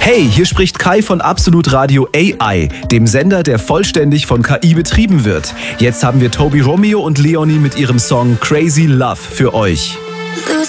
Hey, hier spricht Kai von Absolut Radio AI, dem Sender, der vollständig von KI betrieben wird. Jetzt haben wir Toby Romeo und Leonie mit ihrem Song Crazy Love für euch. Lose